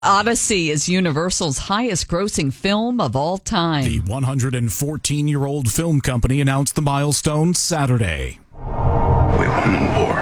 Odyssey is Universal's highest-grossing film of all time. The 114-year-old film company announced the milestone Saturday. We won the war.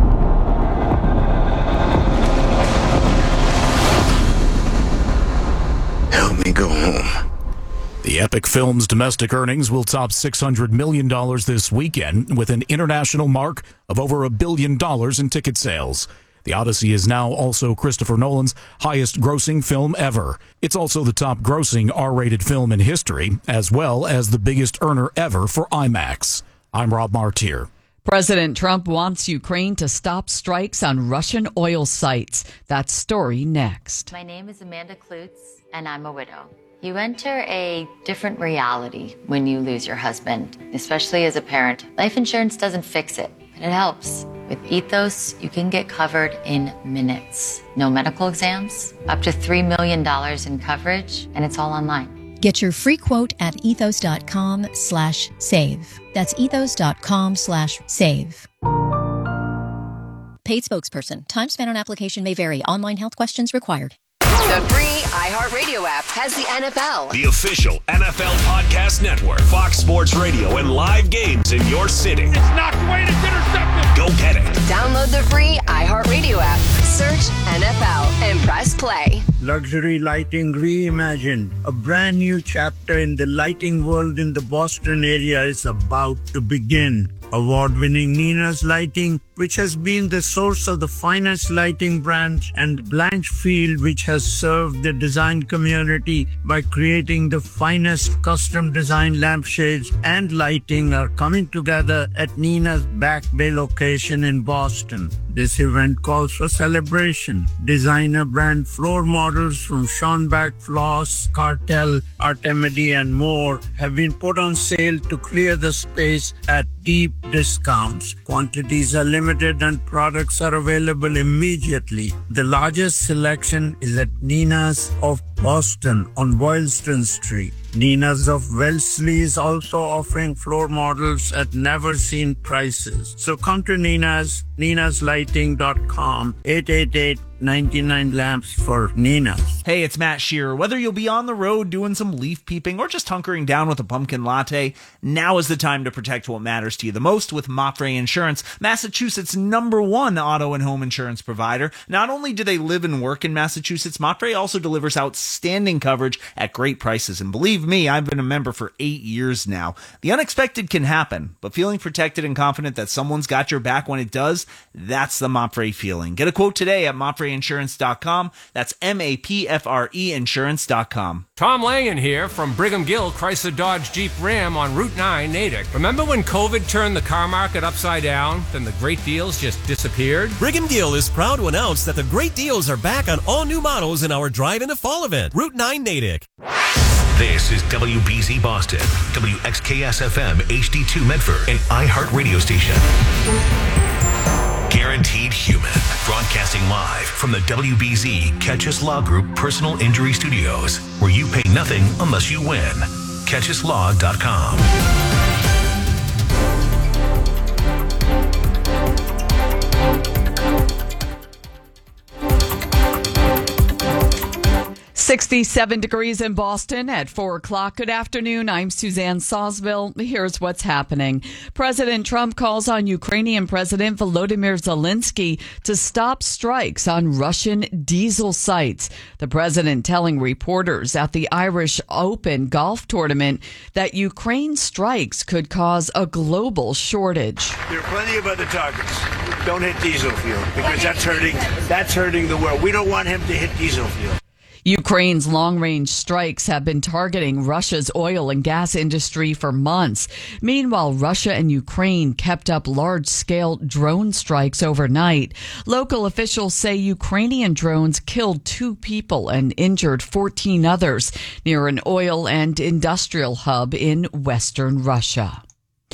Help me go home. The epic film's domestic earnings will top $600 million this weekend, with an international mark of over $1 billion in ticket sales. The Odyssey is now also Christopher Nolan's highest-grossing film ever. It's also the top-grossing R-rated film in history, as well as the biggest earner ever for IMAX. I'm Rob Martier. President Trump wants Ukraine to stop strikes on Russian oil sites. That story next. My name is Amanda Klutz, and I'm a widow. You enter a different reality when you lose your husband, especially as a parent. Life insurance doesn't fix it, but it helps. With Ethos, you can get covered in minutes. No medical exams, up to $3 million in coverage, and it's all online. Get your free quote at ethos.com/save. That's ethos.com/save. Paid spokesperson. Time spent on application may vary. Online health questions required. The free iHeartRadio app has the NFL. The official NFL podcast network. Fox Sports Radio and live games in your city. It's knocked away and it's intercepted. Go get it. Download the free iHeartRadio app. Search NFL and press play. Luxury lighting reimagined. A brand new chapter in the lighting world in the Boston area is about to begin. Award-winning Nina's Lighting, which has been the source of the finest lighting brands, and Blanchfield, which has served the design community by creating the finest custom design lampshades and lighting, are coming together at Nina's Back Bay location in Boston. This event calls for celebration. Designer brand floor models from Schonbach Floss, Cartel, Artemidi, and more have been put on sale to clear the space at deep discounts. Quantities are limited and products are available immediately. The largest selection is at Nina's of Boston on Boylston Street. Nina's of Wellesley is also offering floor models at never-seen prices. So come to Nina's, ninaslighting.com, 888-99 lamps for Nina's. Hey, it's Matt Shearer. Whether you'll be on the road doing some leaf peeping or just hunkering down with a pumpkin latte, now is the time to protect what matters to you the most with Mapfre Insurance, Massachusetts' #1 auto and home insurance provider. Not only do they live and work in Massachusetts, Mapfre also delivers outstanding coverage at great prices. And believe me, I've been a member for 8 years now. The unexpected can happen, but feeling protected and confident that someone's got your back when it does, that's the Mapfre feeling. Get a quote today at mapfreinsurance.com. That's MAPFRE insurance.com. Tom Langen here from Brigham Gill Chrysler Dodge Jeep Ram on Route 9, Natick. Remember when COVID turned the car market upside down? Then the great deals just disappeared? Brigham Gill is proud to announce that the great deals are back on all new models in our Drive into Fall event. Route 9, Natick. This is WBZ Boston, WXKS-FM HD2 Medford, and iHeart Radio Station. Guaranteed Human, broadcasting live from the WBZ Catchus Law Group Personal Injury Studios, where you pay nothing unless you win. CatchusLaw.com. 67 degrees in Boston at 4 o'clock. Good afternoon. I'm Suzanne Sawsville. Here's what's happening. President Trump calls on Ukrainian President Volodymyr Zelensky to stop strikes on Russian diesel sites. The president telling reporters at the Irish Open golf tournament that Ukraine strikes could cause a global shortage. There are plenty of other targets. Don't hit diesel fuel because that's hurting the world. We don't want him to hit diesel fuel. Ukraine's long-range strikes have been targeting Russia's oil and gas industry for months. Meanwhile, Russia and Ukraine kept up large-scale drone strikes overnight. Local officials say Ukrainian drones killed 2 people and injured 14 others near an oil and industrial hub in western Russia.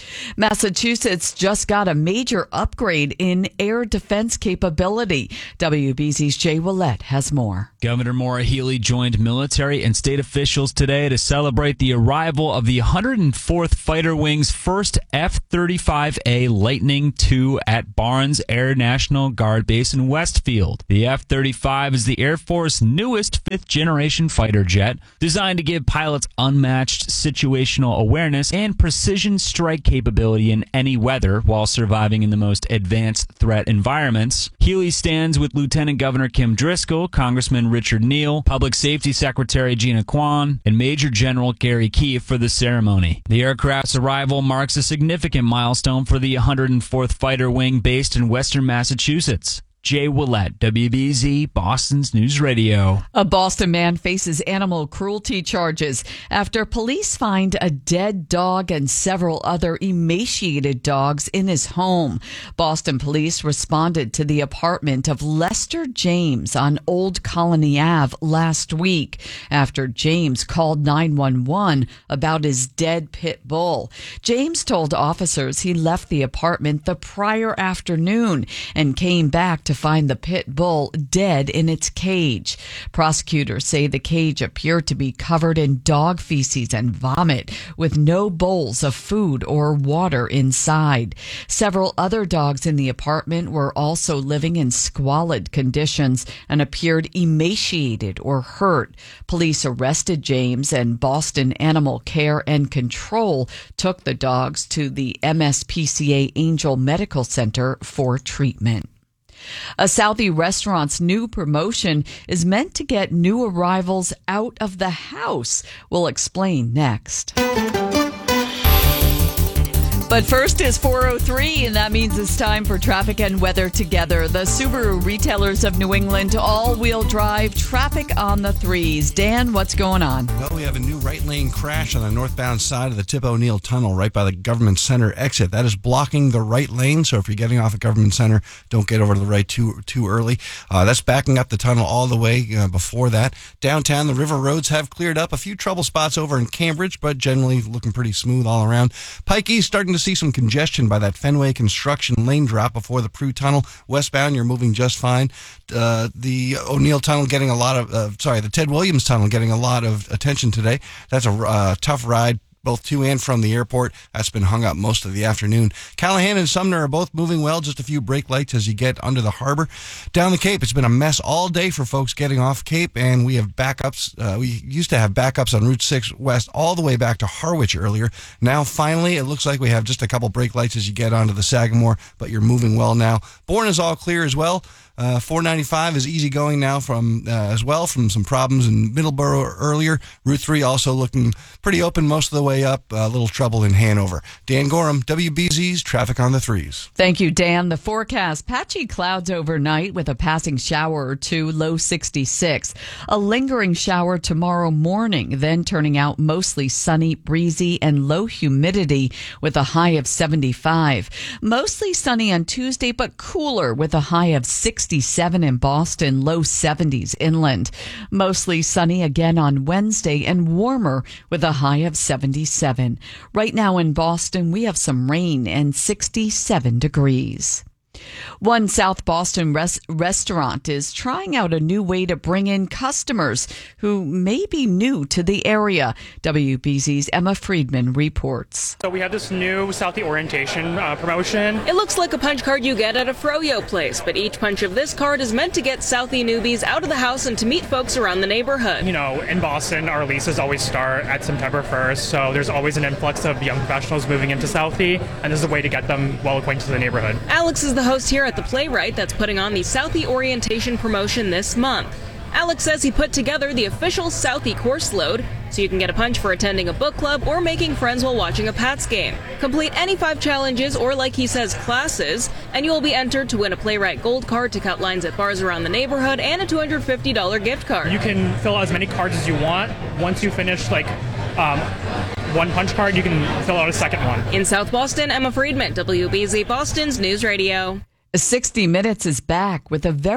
Massachusetts just got a major upgrade in air defense capability. WBZ's Jay Willett has more. Governor Maura Healey joined military and state officials today to celebrate the arrival of the 104th Fighter Wing's first F-35A Lightning II at Barnes Air National Guard Base in Westfield. The F-35 is the Air Force's newest fifth-generation fighter jet, designed to give pilots unmatched situational awareness and precision strike capability in any weather while surviving in the most advanced threat environments. Healey stands with Lieutenant Governor Kim Driscoll, Congressman Richard Neal, Public Safety Secretary Gina Kwan, and Major General Gary Keefe for the ceremony. The aircraft's arrival marks a significant milestone for the 104th Fighter Wing based in western Massachusetts. Jay Willett, WBZ, Boston's News Radio. A Boston man faces animal cruelty charges after police find a dead dog and several other emaciated dogs in his home. Boston police responded to the apartment of Lester James on Old Colony Ave last week after James called 911 about his dead pit bull. James told officers he left the apartment the prior afternoon and came back to find the pit bull dead in its cage. Prosecutors say the cage appeared to be covered in dog feces and vomit, with no bowls of food or water inside. Several other dogs in the apartment were also living in squalid conditions and appeared emaciated or hurt. Police arrested James, and Boston Animal Care and Control took the dogs to the MSPCA Angel Medical Center for treatment. A Southie restaurant's new promotion is meant to get new arrivals out of the house. We'll explain next. But first is 4:03, and that means it's time for traffic and weather together. The Subaru retailers of New England all-wheel drive traffic on the threes. Dan, what's going on? Well, we have a new right lane crash on the northbound side of the Tip O'Neill Tunnel right by the Government Center exit. That is blocking the right lane, so if you're getting off at Government Center, don't get over to the right too early. That's backing up the tunnel all the way before that. Downtown, the river roads have cleared up. A few trouble spots over in Cambridge, but generally looking pretty smooth all around. Pike East starting to see some congestion by that Fenway construction lane drop before the Prue Tunnel. Westbound, you're moving just fine. The O'Neill Tunnel getting a lot of, the Ted Williams Tunnel getting a lot of attention today. That's a tough ride, both to and from the airport. That's been hung up most of the afternoon. Callahan and Sumner are both moving well. Just a few brake lights as you get under the harbor. Down the Cape, it's been a mess all day for folks getting off Cape, and we have backups. We used to have backups on Route 6 West all the way back to Harwich earlier. Now, finally, it looks like we have just a couple brake lights as you get onto the Sagamore, but you're moving well now. Bourne is all clear as well. 495 is easy going now from some problems in Middleborough earlier. Route 3 also looking pretty open most of the way up. A little trouble in Hanover. Dan Gorham, WBZ's Traffic on the Threes. Thank you, Dan. The forecast: patchy clouds overnight with a passing shower or two, low 66. A lingering shower tomorrow morning, then turning out mostly sunny, breezy, and low humidity with a high of 75. Mostly sunny on Tuesday, but cooler with a high of 67 in Boston, low 70s inland. Mostly sunny again on Wednesday and warmer with a high of 77. Right now in Boston, we have some rain and 67 degrees. One South Boston restaurant is trying out a new way to bring in customers who may be new to the area. WBZ's Emma Friedman reports. So we have this new Southie orientation promotion. It looks like a punch card you get at a froyo place, but each punch of this card is meant to get Southie newbies out of the house and to meet folks around the neighborhood. You know, in Boston, our leases always start at September 1st, so there's always an influx of young professionals moving into Southie, and this is a way to get them well acquainted to the neighborhood. Alex is the host here at the Playwright that's putting on the Southie orientation promotion this month. Alex says he put together the official Southie course load so you can get a punch for attending a book club or making friends while watching a Pats game. Complete any 5 challenges or, like he says, classes, and you will be entered to win a Playwright Gold card to cut lines at bars around the neighborhood and a $250 gift card. You can fill out as many cards as you want. Once you finish one punch card, you can fill out a second one. In South Boston, Emma Friedman, WBZ Boston's News Radio. 60 Minutes is back with a very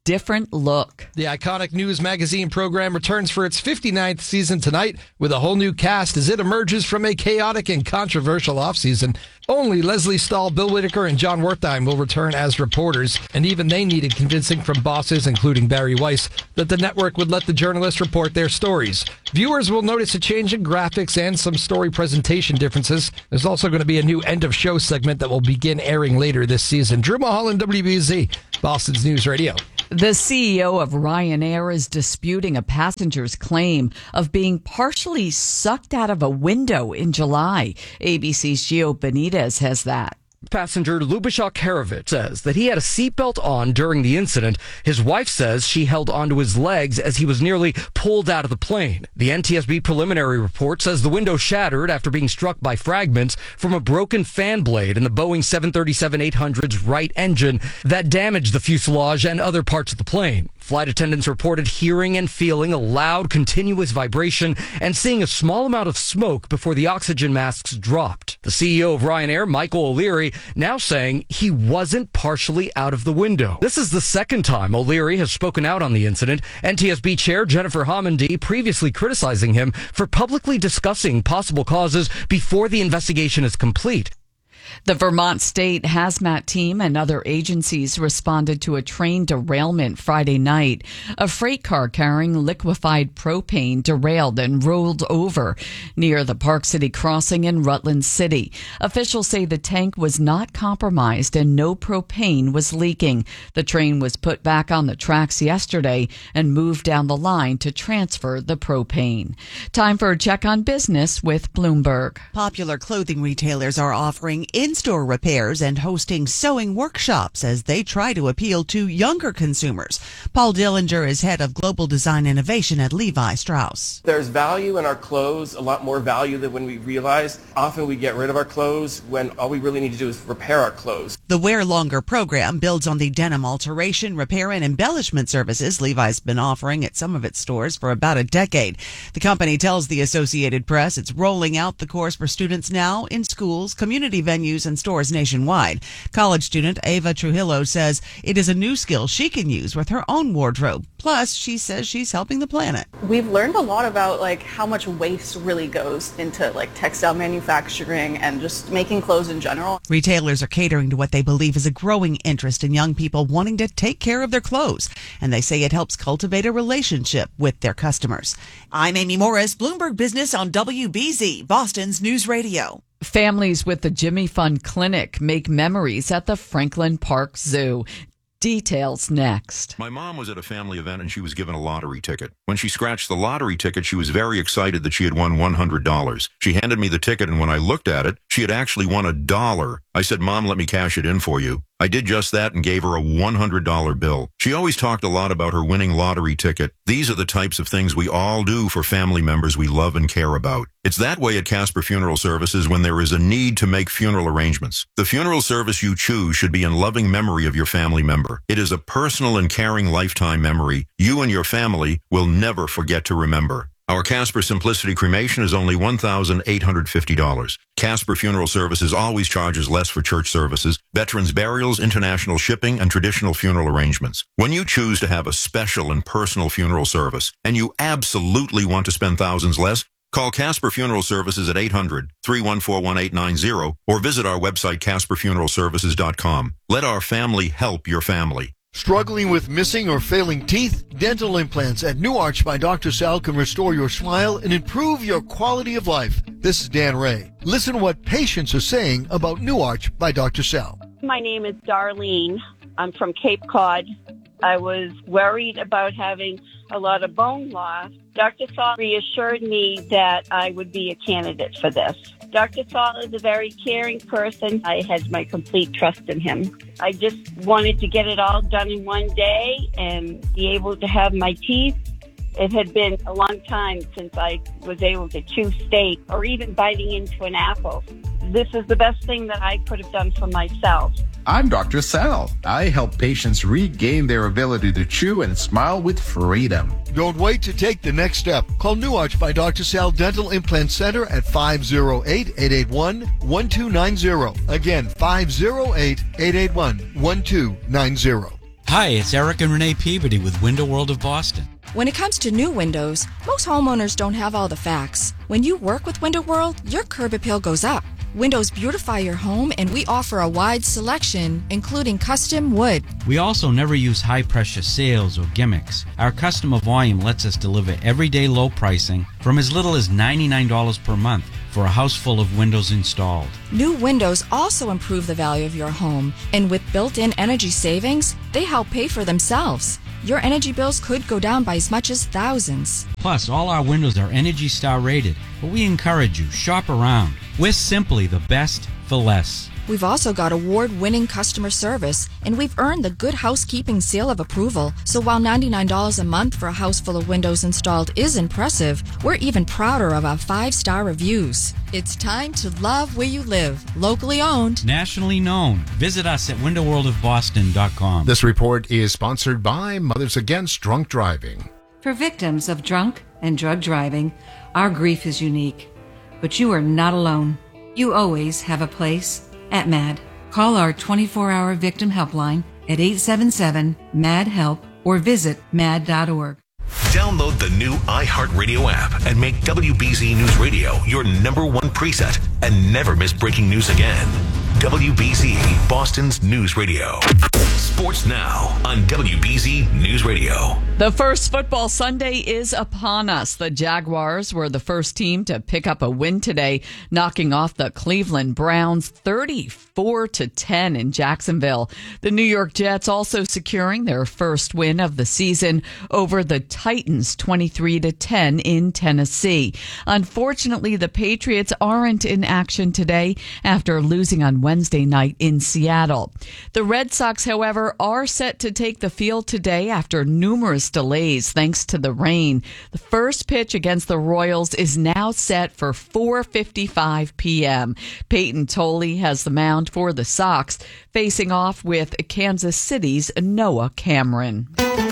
different look. The iconic news magazine program returns for its 59th season tonight with a whole new cast as it emerges from a chaotic and controversial offseason. Only Leslie Stahl, Bill Whitaker, and John Wertheim will return as reporters, and even they needed convincing from bosses, including Barry Weiss, that the network would let the journalists report their stories. Viewers will notice a change in graphics and some story presentation differences. There's also going to be a new end-of-show segment that will begin airing later this season. Drew Mulholland, WBZ, Boston's News Radio. The CEO of Ryanair is disputing a passenger's claim of being partially sucked out of a window in July. ABC's Gio Benitez has that. Passenger Lubashok Harovich says that he had a seatbelt on during the incident. His wife says she held onto his legs as he was nearly pulled out of the plane. The NTSB preliminary report says the window shattered after being struck by fragments from a broken fan blade in the Boeing 737-800's right engine that damaged the fuselage and other parts of the plane. Flight attendants reported hearing and feeling a loud, continuous vibration and seeing a small amount of smoke before the oxygen masks dropped. The CEO of Ryanair, Michael O'Leary, now saying he wasn't partially out of the window. This is the second time O'Leary has spoken out on the incident. NTSB Chair Jennifer Homendy previously criticizing him for publicly discussing possible causes before the investigation is complete. The Vermont State Hazmat Team and other agencies responded to a train derailment Friday night. A freight car carrying liquefied propane derailed and rolled over near the Park City crossing in Rutland City. Officials say the tank was not compromised and no propane was leaking. The train was put back on the tracks yesterday and moved down the line to transfer the propane. Time for a check on business with Bloomberg. Popular clothing retailers are offering in-store repairs and hosting sewing workshops as they try to appeal to younger consumers. Paul Dillinger is head of global design innovation at Levi Strauss. There's value in our clothes, a lot more value than when we realize. Often we get rid of our clothes when all we really need to do is repair our clothes. The Wear Longer program builds on the denim alteration, repair, and embellishment services Levi's been offering at some of its stores for about a decade. The company tells the Associated Press it's rolling out the course for students now in schools, community venues, and stores nationwide. College student Ava Trujillo says it is a new skill she can use with her own wardrobe. Plus, she says she's helping the planet. We've learned a lot about how much waste really goes into textile manufacturing and just making clothes in general. Retailers are catering to what they believe is a growing interest in young people wanting to take care of their clothes, and they say it helps cultivate a relationship with their customers. I'm Amy Morris, Bloomberg Business on WBZ, Boston's News Radio. Families with the Jimmy Fund Clinic make memories at the Franklin Park Zoo. Details next. My mom was at a family event and she was given a lottery ticket. When she scratched the lottery ticket, she was very excited that she had won $100. She handed me the ticket, and when I looked at it, she had actually won $1. I said, "Mom, let me cash it in for you." I did just that and gave her a $100 bill. She always talked a lot about her winning lottery ticket. These are the types of things we all do for family members we love and care about. It's that way at Casper Funeral Services when there is a need to make funeral arrangements. The funeral service you choose should be in loving memory of your family member. It is a personal and caring lifetime memory you and your family will never forget to remember. Our Casper Simplicity Cremation is only $1,850. Casper Funeral Services always charges less for church services, veterans burials, international shipping, and traditional funeral arrangements. When you choose to have a special and personal funeral service, and you absolutely want to spend thousands less, call Casper Funeral Services at 800-314-1890 or visit our website, CasperFuneralServices.com. Let our family help your family. Struggling with missing or failing teeth? Dental implants at New Arch by Dr. Sal can restore your smile and improve your quality of life. This is Dan Ray. Listen to what patients are saying about New Arch by Dr. Sal. My name is Darlene. I'm from Cape Cod. I was worried about having a lot of bone loss. Dr. Saul reassured me that I would be a candidate for this. Dr. Saul is a very caring person. I had my complete trust in him. I just wanted to get it all done in one day and be able to have my teeth. It had been a long time since I was able to chew steak or even biting into an apple. This is the best thing that I could have done for myself. I'm Dr. Sal. I help patients regain their ability to chew and smile with freedom. Don't wait to take the next step. Call New Arch by Dr. Sal Dental Implant Center at 508-881-1290. Again, 508-881-1290. Hi, it's Eric and Renee Peabody with Window World of Boston. When it comes to new windows, most homeowners don't have all the facts. When you work with Window World, your curb appeal goes up. Windows beautify your home, and we offer a wide selection, including custom wood. We also never use high-pressure sales or gimmicks. Our customer volume lets us deliver everyday low pricing from as little as $99 per month for a house full of windows installed. New windows also improve the value of your home, and with built-in energy savings, they help pay for themselves. Your energy bills could go down by as much as thousands. Plus, all our windows are Energy Star rated, but we encourage you, shop around. We're simply the best for less. We've also got award-winning customer service, and we've earned the Good Housekeeping seal of approval. So while $99 a month for a house full of windows installed is impressive, we're even prouder of our 5-star reviews. It's time to love where you live. Locally owned. Nationally known. Visit us at windowworldofboston.com. This report is sponsored by Mothers Against Drunk Driving. For victims of drunk and drug driving, our grief is unique. But you are not alone. You always have a place at MAD. Call our 24-hour victim helpline at 877-MAD-HELP or visit mad.org. Download the new iHeartRadio app and make WBZ News Radio your number one preset and never miss breaking news again. WBZ, Boston's news radio. Sports now on WBZ News Radio. The first football Sunday is upon us. The Jaguars were the first team to pick up a win today, knocking off the Cleveland Browns 34-10 in Jacksonville. The New York Jets also securing their first win of the season over the Titans 23-10 in Tennessee. Unfortunately, the Patriots aren't in action today after losing on Wednesday night in Seattle. The Red Sox, however, are set to take the field today after numerous delays thanks to the rain. The first pitch against the Royals is now set for 4:55 p.m. Peyton Tolley has the mound for the Sox, facing off with Kansas City's Noah Cameron.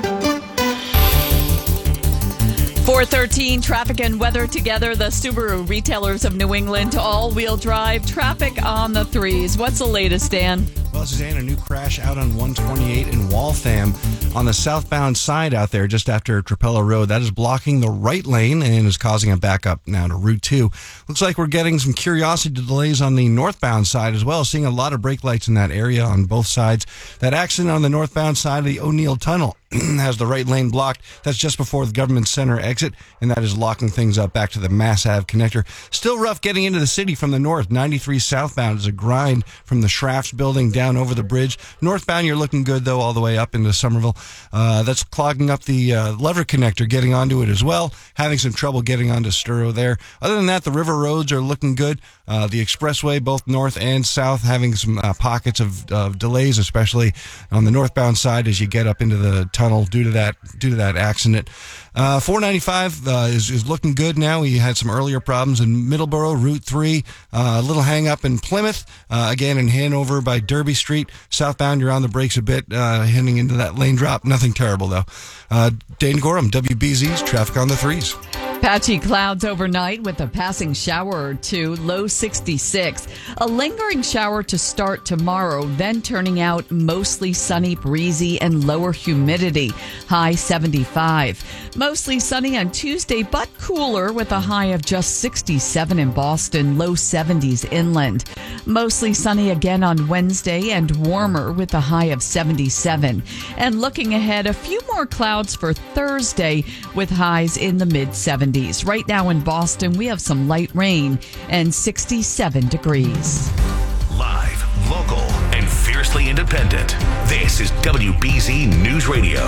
4:13, traffic and weather together. The Subaru retailers of New England, all-wheel drive, traffic on the threes. What's the latest, Dan? Well, Suzanne, a new crash out on 128 in Waltham on the southbound side out there just after Trapello Road. That is blocking the right lane and is causing a backup now to Route 2. Looks like we're getting some curiosity delays on the northbound side as well, seeing a lot of brake lights in that area on both sides. That accident on the northbound side of the O'Neill Tunnel has the right lane blocked. That's just before the Government Center exit, and that is locking things up back to the Mass Ave connector. Still rough getting into the city from the north. 93 southbound is a grind from the Schrafft's building down over the bridge. Northbound, you're looking good, though, all the way up into Somerville. That's clogging up the lever connector, getting onto it as well. Having some trouble getting onto Sturo there. Other than that, the river roads are looking good. The expressway, both north and south, having some pockets of delays, especially on the northbound side as you get up into the tunnel due to that accident. 495 is looking good now. We had some earlier problems in Middleborough, Route 3, a little hang up in Plymouth, again in Hanover by Derby Street. Southbound, you're on the brakes a bit, heading into that lane drop. Nothing terrible, though. Dane Gorham, WBZ's Traffic on the Threes. Patchy clouds overnight with a passing shower or two, low 66. A lingering shower to start tomorrow, then turning out mostly sunny, breezy, and lower humidity, high 75. Mostly sunny on Tuesday, but cooler with a high of just 67 in Boston, low 70s inland. Mostly sunny again on Wednesday and warmer with a high of 77. And looking ahead, a few more clouds for Thursday with highs in the mid-70s. Right now in Boston, we have some light rain and 67 degrees. Live, local, and fiercely independent. This is WBZ News Radio.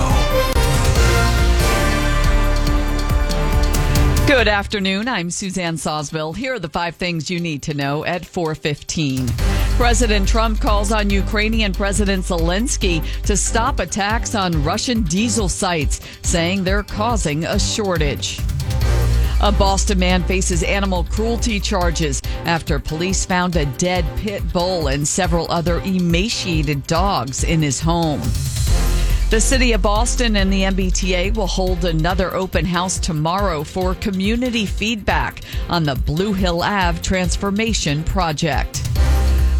Good afternoon. I'm Suzanne Sawsville. Here are the 5 things you need to know at 4:15. President Trump calls on Ukrainian President Zelensky to stop attacks on Russian diesel sites, saying they're causing a shortage. A Boston man faces animal cruelty charges after police found a dead pit bull and several other emaciated dogs in his home. The City of Boston and the MBTA will hold another open house tomorrow for community feedback on the Blue Hill Ave transformation project.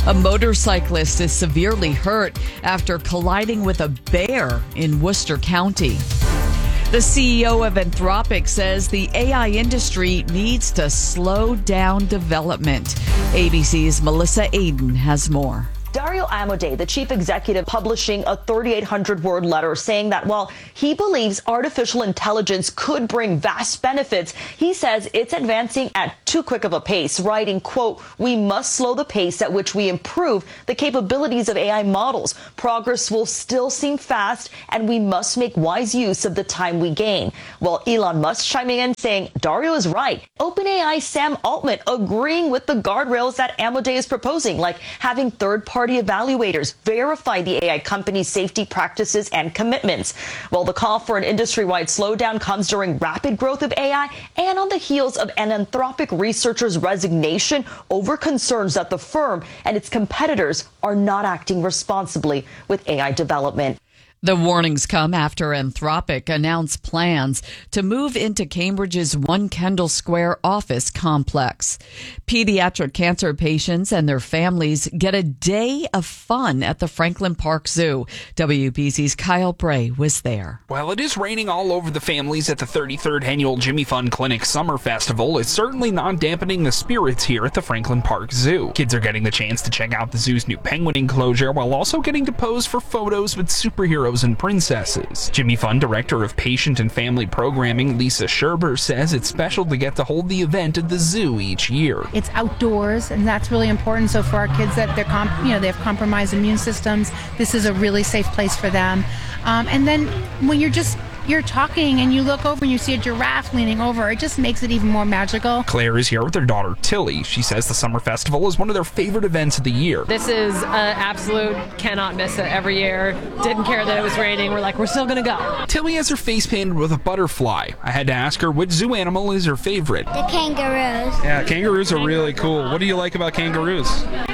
A motorcyclist is severely hurt after colliding with a bear in Worcester County. The CEO of Anthropic says the AI industry needs to slow down development. ABC's Melissa Aden has more. Dario Amodei, the chief executive, publishing a 3,800-word letter saying that while he believes artificial intelligence could bring vast benefits, he says it's advancing at too quick of a pace, writing, quote, "We must slow the pace at which we improve the capabilities of AI models. Progress will still seem fast, and we must make wise use of the time we gain." Well, Elon Musk chiming in saying Dario is right. OpenAI Sam Altman agreeing with the guardrails that Amodei is proposing, like having third-party evaluators verify the AI company's safety practices and commitments. Well, the call for an industry-wide slowdown comes during rapid growth of AI and on the heels of an Anthropic researcher's resignation over concerns that the firm and its competitors are not acting responsibly with AI development. The warnings come after Anthropic announced plans to move into Cambridge's One Kendall Square office complex. Pediatric cancer patients and their families get a day of fun at the Franklin Park Zoo. WBZ's Kyle Bray was there. While it is raining all over the families at the 33rd annual Jimmy Fun Clinic Summer Festival, it's certainly not dampening the spirits here at the Franklin Park Zoo. Kids are getting the chance to check out the zoo's new penguin enclosure while also getting to pose for photos with superheroes and princesses. Jimmy Fun Director of Patient and Family Programming Lisa Scherber says it's special to get to hold the event at the zoo each year. It's outdoors, and that's really important. So for our kids that they have compromised immune systems, this is a really safe place for them. And then when you're talking and you look over and you see a giraffe leaning over, it just makes it even more magical. Claire is here with her daughter Tilly. She says the summer festival is one of their favorite events of the year. This is an absolute cannot miss it every year. Didn't care that it was raining. We're still gonna go. Tilly has her face painted with a butterfly. I had to ask her which zoo animal is her favorite. The kangaroos. Yeah, kangaroos are really cool. What do you like about kangaroos?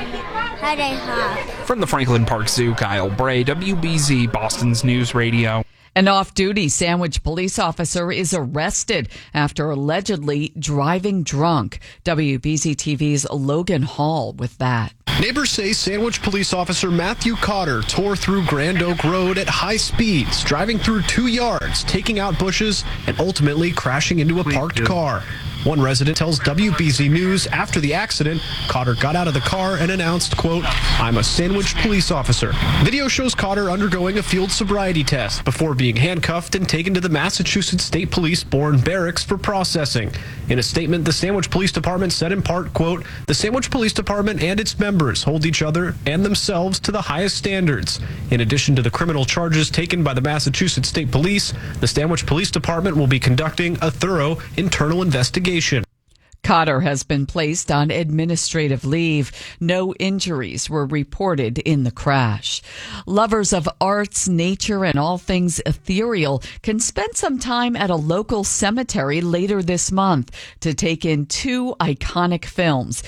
How they hop. From the Franklin Park Zoo, Kyle Bray, WBZ, Boston's News Radio. An off-duty Sandwich police officer is arrested after allegedly driving drunk. WBZ TV's Logan Hall with that. Neighbors say Sandwich police officer Matthew Cotter tore through Grand Oak Road at high speeds, driving through 2 yards, taking out bushes, and ultimately crashing into a parked car. One resident tells WBZ News after the accident, Cotter got out of the car and announced, quote, "I'm a Sandwich police officer." Video shows Cotter undergoing a field sobriety test before being handcuffed and taken to the Massachusetts State Police Bourne Barracks for processing. In a statement, the Sandwich Police Department said in part, quote, "The Sandwich Police Department and its members hold each other and themselves to the highest standards." In addition to the criminal charges taken by the Massachusetts State Police, the Sandwich Police Department will be conducting a thorough internal investigation. Cotter has been placed on administrative leave. No injuries were reported in the crash. Lovers of arts, nature, and all things ethereal can spend some time at a local cemetery later this month to take in 2 iconic films.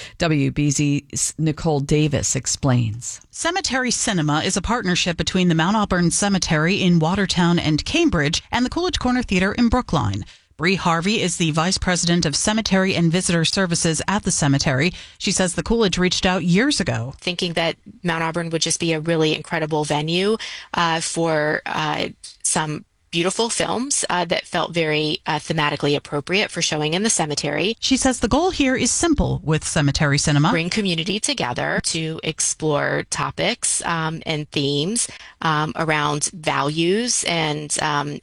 WBZ's Nicole Davis explains. Cemetery Cinema is a partnership between the Mount Auburn Cemetery in Watertown and Cambridge and the Coolidge Corner Theater in Brookline. Bree Harvey is the vice president of cemetery and visitor services at the cemetery. She says the Coolidge reached out years ago, thinking that Mount Auburn would just be a really incredible venue for some beautiful films that felt very thematically appropriate for showing in the cemetery. She says the goal here is simple with Cemetery Cinema. Bring community together to explore topics and themes around values and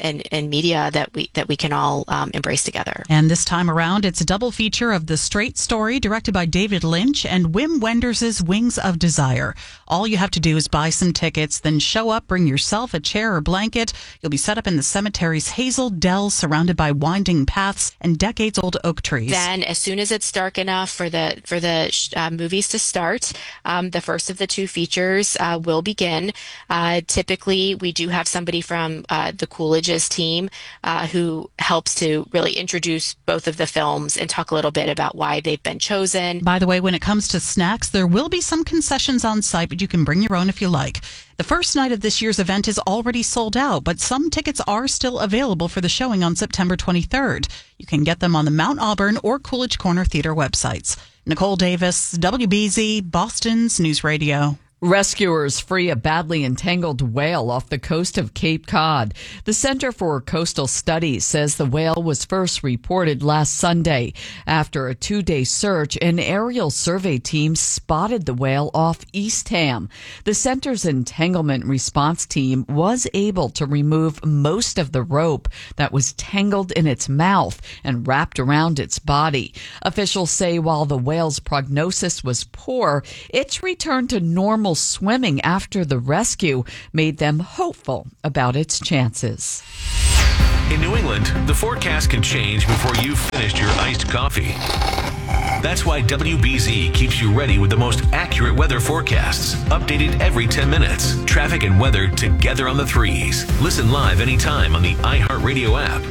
media that we can all embrace together. And this time around, it's a double feature of The Straight Story, directed by David Lynch, and Wim Wenders' Wings of Desire. All you have to do is buy some tickets, then show up, bring yourself a chair or blanket. You'll be set up in the cemetery's hazel dell, surrounded by winding paths and decades-old oak trees. Then, as soon as it's dark enough for the movies to start, the first of the 2 features will begin. Typically, we do have somebody from the Coolidge's team who helps to really introduce both of the films and talk a little bit about why they've been chosen. By the way, when it comes to snacks, there will be some concessions on site, but you can bring your own if you like. The first night of this year's event is already sold out, but some tickets are still available for the showing on September 23rd. You can get them on the Mount Auburn or Coolidge Corner Theater websites. Nicole Davis, WBZ, Boston's News Radio. Rescuers free a badly entangled whale off the coast of Cape Cod. The Center for Coastal Studies says the whale was first reported last Sunday. After a 2-day search, an aerial survey team spotted the whale off Eastham. The center's entanglement response team was able to remove most of the rope that was tangled in its mouth and wrapped around its body. Officials say while the whale's prognosis was poor, its return to normal swimming after the rescue made them hopeful about its chances. In New England, the forecast can change before you've finished your iced coffee. That's why WBZ keeps you ready with the most accurate weather forecasts, updated every 10 minutes. Traffic and weather together on the threes. Listen live anytime on the iHeartRadio app.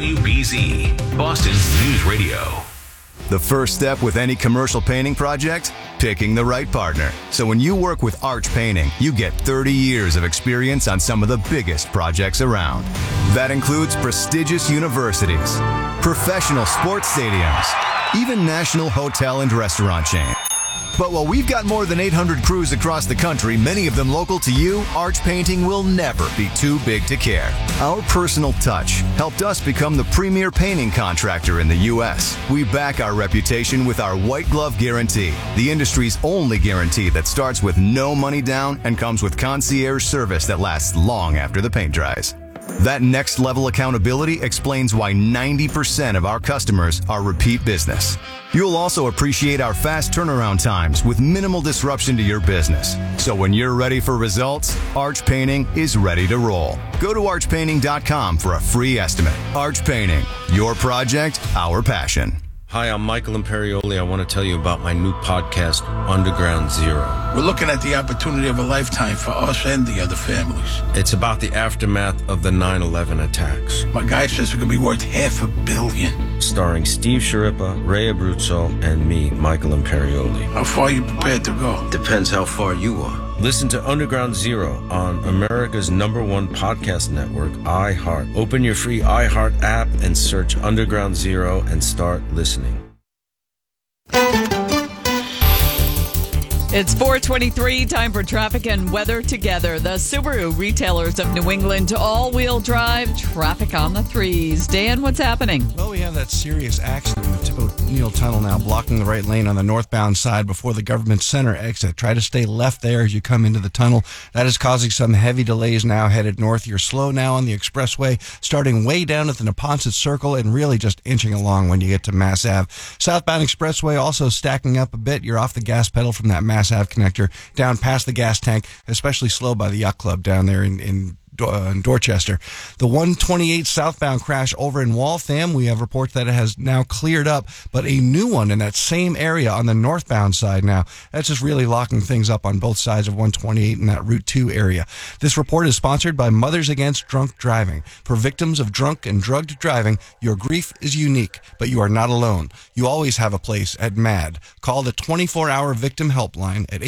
WBZ, Boston's News Radio. The first step with any commercial painting project? Picking the right partner. So when you work with Arch Painting, you get 30 years of experience on some of the biggest projects around. That includes prestigious universities, professional sports stadiums, even national hotel and restaurant chains. But while we've got more than 800 crews across the country, many of them local to you, Arch Painting will never be too big to care. Our personal touch helped us become the premier painting contractor in the U.S. We back our reputation with our White Glove Guarantee, the industry's only guarantee that starts with no money down and comes with concierge service that lasts long after the paint dries. That next level accountability explains why 90% of our customers are repeat business. You'll also appreciate our fast turnaround times with minimal disruption to your business. So when you're ready for results, Arch Painting is ready to roll. Go to archpainting.com for a free estimate. Arch Painting, your project, our passion. Hi, I'm Michael Imperioli. I want to tell you about my new podcast, Underground Zero. We're looking at the opportunity of a lifetime for us and the other families. It's about the aftermath of the 9/11 attacks. My guy says it could be worth $500 million. Starring Steve Sciarippa, Ray Abruzzo, and me, Michael Imperioli. How far are you prepared to go? Depends how far you are. Listen to Underground Zero on America's #1 podcast network, iHeart. Open your free iHeart app and search Underground Zero and start listening. It's 4:23, time for traffic and weather together. The Subaru retailers of New England all-wheel drive, traffic on the threes. Dan, what's happening? Well, we have that serious accident in the Tip O'Neill Tunnel now, blocking the right lane on the northbound side before the Government Center exit. Try to stay left there as you come into the tunnel. That is causing some heavy delays now headed north. You're slow now on the expressway, starting way down at the Neponset Circle and really just inching along when you get to Mass Ave. Southbound expressway also stacking up a bit. You're off the gas pedal from that Mass Ave connector down past the gas tank, especially slow by the Yacht Club down there in Dorchester. The 128 southbound crash over in Waltham, we have reports that it has now cleared up, but a new one in that same area on the northbound side now. That's just really locking things up on both sides of 128 in that Route 2 area. This report is sponsored by Mothers Against Drunk Driving. For victims of drunk and drugged driving, your grief is unique, but you are not alone. You always have a place at MAD. Call the 24-hour victim helpline at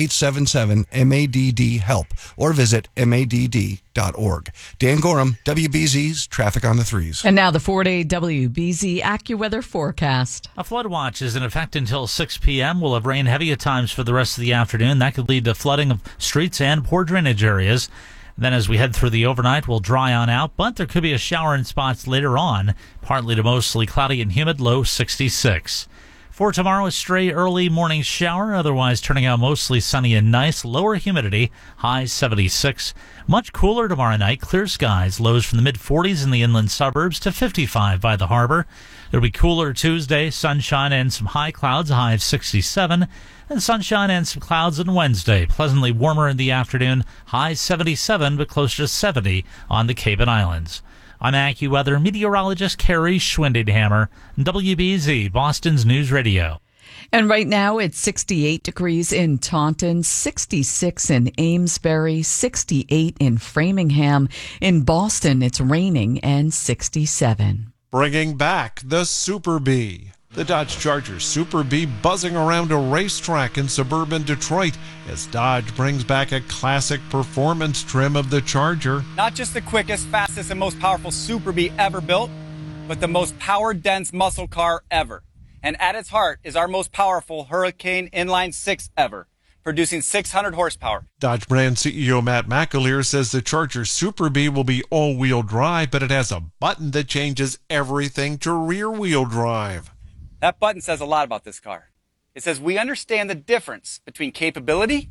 877-MADD-HELP or visit MADD.org. Dan Gorham, WBZ's Traffic on the Threes. And now the 4-day WBZ AccuWeather forecast. A flood watch is in effect until 6 p.m. We'll have rain heavy at times for the rest of the afternoon. That could lead to flooding of streets and poor drainage areas. Then as we head through the overnight, we'll dry on out, but there could be a shower in spots later on. Partly to mostly cloudy and humid, low 66. For tomorrow, a stray early morning shower, otherwise turning out mostly sunny and nice, lower humidity, high 76. Much cooler tomorrow night, clear skies, lows from the mid-40s in the inland suburbs to 55 by the harbor. It'll be cooler Tuesday, sunshine and some high clouds, a high of 67. And sunshine and some clouds on Wednesday, pleasantly warmer in the afternoon, high 77 but closer to 70 on the Cape and Islands. I'm AccuWeather meteorologist Carrie Schwindenhammer, WBZ, Boston's News Radio. And right now it's 68 degrees in Taunton, 66 in Amesbury, 68 in Framingham. In Boston, it's raining and 67. Bringing back the Super Bee. The Dodge Charger Super Bee buzzing around a racetrack in suburban Detroit as Dodge brings back a classic performance trim of the Charger. Not just the quickest, fastest, and most powerful Super Bee ever built, but the most power-dense muscle car ever. and at its heart is our most powerful Hurricane Inline 6 ever, producing 600 horsepower. Dodge brand CEO Matt McAleer says the Charger Super Bee will be all-wheel drive, but it has a button that changes everything to rear-wheel drive. That button says a lot about this car. It says we understand the difference between capability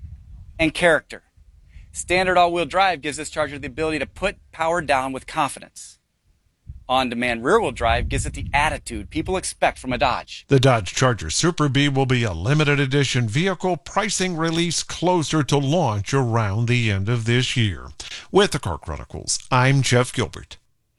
and character. Standard all-wheel drive gives this Charger the ability to put power down with confidence. On-demand rear-wheel drive gives it the attitude people expect from a Dodge. The Dodge Charger Super Bee will be a limited edition vehicle, pricing release closer to launch around the end of this year. With the Car Chronicles, I'm Jeff Gilbert.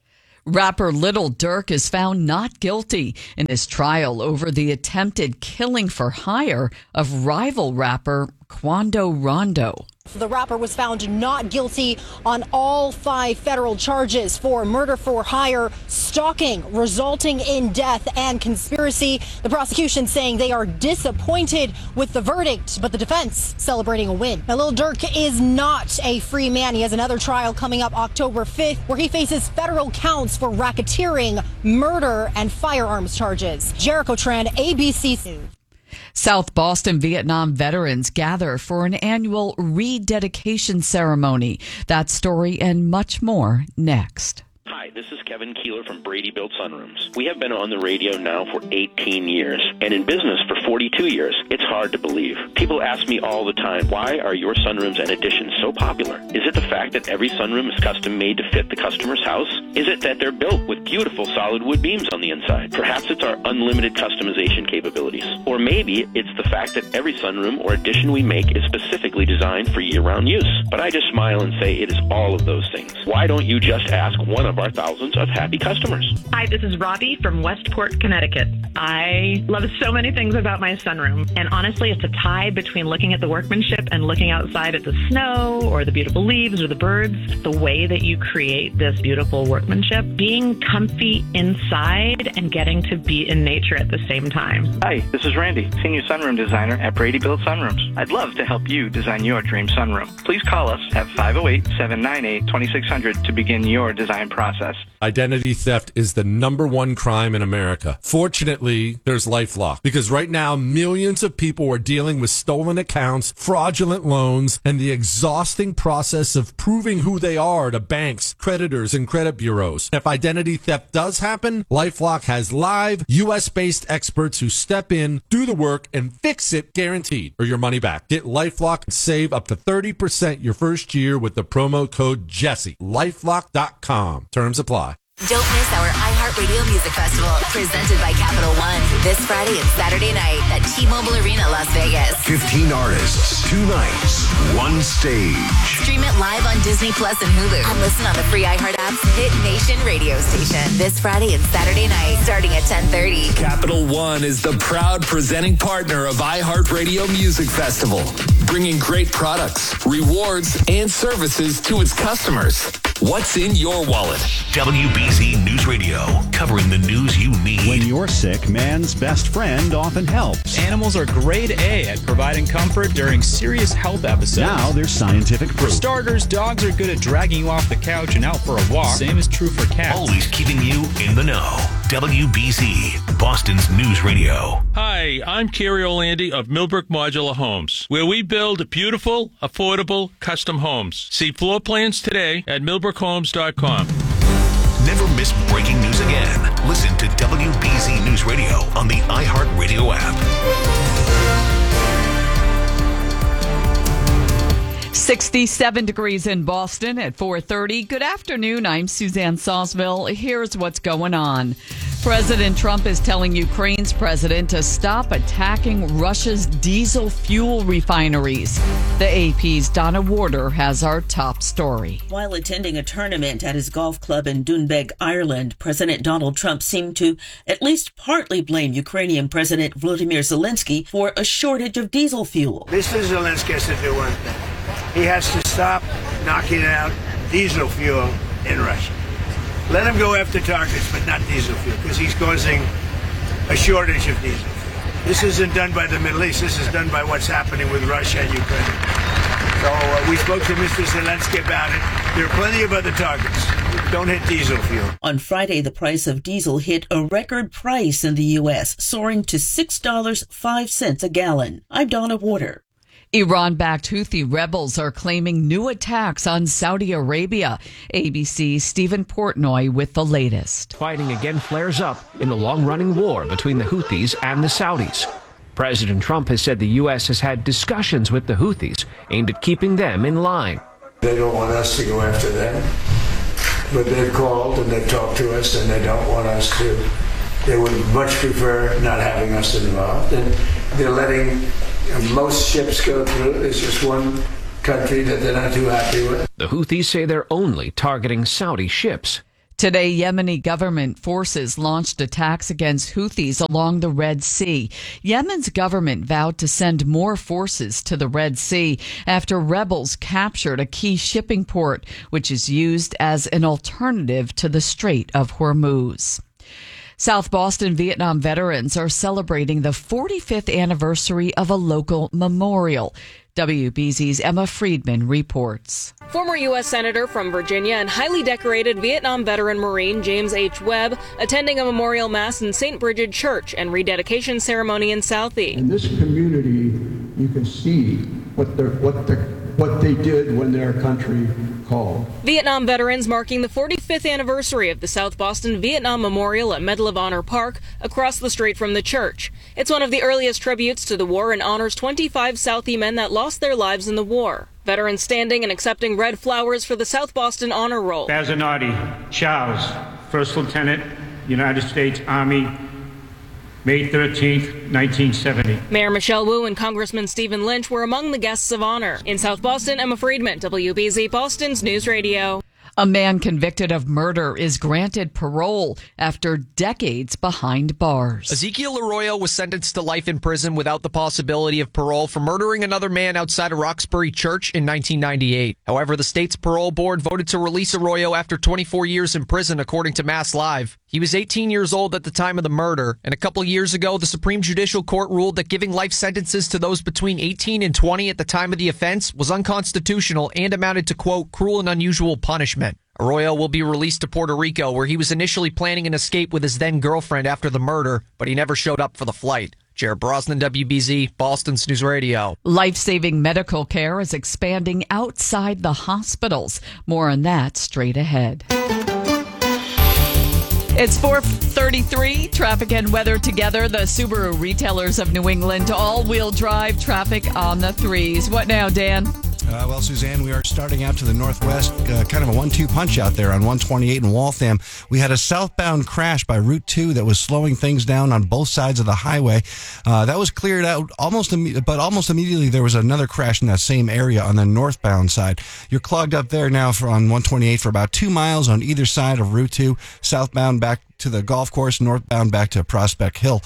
Rapper Lil Durk is found not guilty in his trial over the attempted killing for hire of rival rapper Quando Rondo. The rapper was found not guilty on all 5 federal charges for murder for hire, stalking resulting in death, and conspiracy. The prosecution saying they are disappointed with the verdict, but the defense celebrating a win. Now, Lil Durk is not a free man. He has another trial coming up October 5th where he faces federal counts for racketeering, murder, and firearms charges. Jericho Tran, ABC News. South Boston Vietnam veterans gather for an annual rededication ceremony. That story and much more next. Hi, this is Kevin Keeler from Brady Built Sunrooms. We have been on the radio now for 18 years and in business for 42 years. It's hard to believe. People ask me all the time, why are your sunrooms and additions so popular? Is it the fact that every sunroom is custom made to fit the customer's house? Is it that they're built with beautiful solid wood beams on the inside? Perhaps it's our unlimited customization capabilities. Or maybe it's the fact that every sunroom or addition we make is specifically designed for year-round use. But I just smile and say it is all of those things. Why don't you just ask one of our thousands of happy customers? Hi, this is Robbie from Westport, Connecticut. I love so many things about my sunroom, and honestly, it's a tie between looking at the workmanship and looking outside at the snow or the beautiful leaves or the birds. The way that you create this beautiful workmanship, being comfy inside and getting to be in nature at the same time. Hi, this is Randy, Senior Sunroom Designer at Brady Built Sunrooms. I'd love to help you design your dream sunroom. Please call us at 508-798-2600 to begin your design process. Identity theft is the #1 crime in America. Fortunately, there's LifeLock, because right now millions of people are dealing with stolen accounts, fraudulent loans, and the exhausting process of proving who they are to banks, creditors, and credit bureaus. If identity theft does happen, LifeLock has live, U.S.-based experts who step in, do the work, and fix it guaranteed, or your money back. Get LifeLock and save up to 30% your first year with the promo code Jesse. LifeLock.com. Terms apply. Don't miss our iHeartRadio Music Festival, presented by Capital One, this Friday and Saturday night at T-Mobile Arena, Las Vegas. 15 artists, 2 nights, 1 stage. Stream it live on Disney Plus and Hulu, and listen on the free iHeart app's Hit Nation radio station this Friday and Saturday night, starting at 10:30. Capital One is the proud presenting partner of iHeartRadio Music Festival, bringing great products, rewards, and services to its customers. What's in your wallet? WBZ News Radio, covering the news you need. When you're sick, man's best friend often helps. Animals are grade A at providing comfort during serious health episodes. Now there's scientific proof. For starters, dogs are good at dragging you off the couch and out for a walk. Same is true for cats. Always keeping you in the know. WBZ, Boston's News Radio. Hi, I'm Kerry Orlandi of Millbrook Modular Homes, where we build beautiful, affordable, custom homes. See floor plans today at millbrookhomes.com. Never miss breaking news again. Listen to WBZ News Radio on the iHeartRadio app. 67 degrees in Boston at 4:30. Good afternoon. I'm Suzanne Sawsville. Here's what's going on. President Trump is telling Ukraine's president to stop attacking Russia's diesel fuel refineries. The AP's Donna Warder has our top story. While attending a tournament at his golf club in Doonbeg, Ireland, President Donald Trump seemed to at least partly blame Ukrainian President Volodymyr Zelensky for a shortage of diesel fuel. Mr. Zelensky has to do one thing. He has to stop knocking out diesel fuel in Russia. Let him go after targets, but not diesel fuel, because he's causing a shortage of diesel fuel. This isn't done by the Middle East. This is done by what's happening with Russia and Ukraine. So we spoke to Mr. Zelensky about it. There are plenty of other targets. Don't hit diesel fuel. On Friday, the price of diesel hit a record price in the U.S., soaring to $6.05 a gallon. I'm Donna Warder. Iran-backed Houthi rebels are claiming new attacks on Saudi Arabia. ABC's Stephen Portnoy with the latest. Fighting again flares up in the long-running war between the Houthis and the Saudis. President Trump has said the U.S. has had discussions with the Houthis aimed at keeping them in line. They don't want us to go after them, but they've called and they've talked to us and they don't want us to. They would much prefer not having us involved. And they're letting most ships go through. There's just one country that they're not too happy with. The Houthis say they're only targeting Saudi ships. Today, Yemeni government forces launched attacks against Houthis along the Red Sea. Yemen's government vowed to send more forces to the Red Sea after rebels captured a key shipping port, which is used as an alternative to the Strait of Hormuz. South Boston Vietnam veterans are celebrating the 45th anniversary of a local memorial. WBZ's Emma Friedman reports. Former U.S. Senator from Virginia and highly decorated Vietnam veteran Marine James H. Webb attending a memorial mass in St. Bridget Church and rededication ceremony in Southie. In this community, you can see what they did when their country called. Vietnam veterans marking the 45th anniversary of the South Boston Vietnam Memorial at Medal of Honor Park across the street from the church. It's one of the earliest tributes to the war and honors 25 Southie men that lost their lives in the war. Veterans standing and accepting red flowers for the South Boston Honor Roll. Bazinati Charles, First Lieutenant, United States Army, May 13th, 1970. Mayor Michelle Wu and Congressman Stephen Lynch were among the guests of honor. In South Boston, Emma Friedman, WBZ Boston's News Radio. A man convicted of murder is granted parole after decades behind bars. Ezekiel Arroyo was sentenced to life in prison without the possibility of parole for murdering another man outside of Roxbury Church in 1998. However, the state's parole board voted to release Arroyo after 24 years in prison, according to Mass Live. He was 18 years old at the time of the murder, and a couple years ago, the Supreme Judicial Court ruled that giving life sentences to those between 18 and 20 at the time of the offense was unconstitutional and amounted to, quote, cruel and unusual punishment. Arroyo will be released to Puerto Rico, where he was initially planning an escape with his then-girlfriend after the murder, but he never showed up for the flight. Jared Brosnan, WBZ, Boston's News Radio. Life-saving medical care is expanding outside the hospitals. More on that straight ahead. It's 4:33. Traffic and weather together. The Subaru retailers of New England, all-wheel drive traffic on the threes. What now, Dan? Well, Suzanne, we are starting out to the northwest, kind of a 1-2 punch out there on 128 in Waltham. We had a southbound crash by Route 2 that was slowing things down on both sides of the highway. That was cleared out almost immediately. There was another crash in that same area on the northbound side. You're clogged up there now on 128 for about 2 miles on either side of Route 2, southbound back to the golf course, northbound back to Prospect Hill.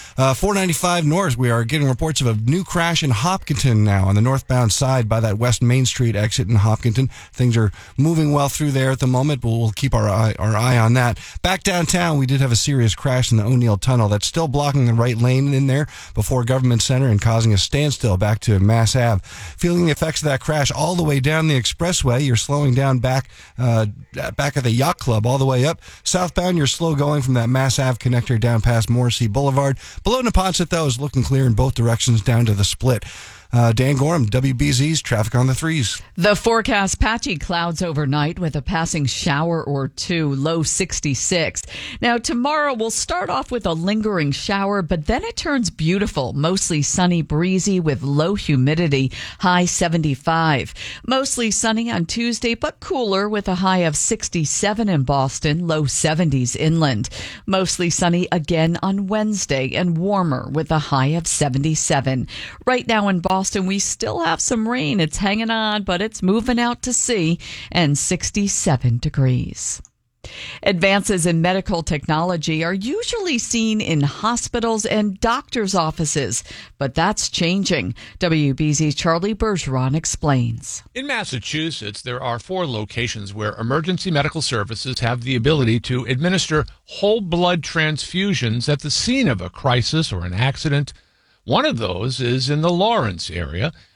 495 north, we are getting reports of a new crash in Hopkinton now on the northbound side by that West Main Street exit in Hopkinton. Things are moving well through there at the moment, but we'll keep our eye on that. Back downtown, we did have a serious crash in the O'Neill Tunnel that's still blocking the right lane in there before Government Center and causing a standstill back to Mass Ave. Feeling the effects of that crash all the way down the expressway. You're slowing down back at the Yacht Club all the way up. Southbound, you're slow going from that Mass Ave connector down past Morrissey Boulevard. Below Neponset, though, is looking clear in both directions down to the split. Dan Gorham, WBZ's Traffic on the Threes. The forecast, patchy clouds overnight with a passing shower or two, low 66. Now, tomorrow we'll start off with a lingering shower, but then it turns beautiful, mostly sunny, breezy with low humidity, high 75. Mostly sunny on Tuesday, but cooler with a high of 67 in Boston, low 70s inland. Mostly sunny again on Wednesday and warmer with a high of 77. Right now in Boston, we still have some rain. It's hanging on, but it's moving out to sea, and 67 degrees. Advances in medical technology are usually seen in hospitals and doctors' offices, but that's changing. WBZ's Charlie Bergeron explains. In Massachusetts, there are 4 locations where emergency medical services have the ability to administer whole blood transfusions at the scene of a crisis or an accident. One of those is in the Lawrence area.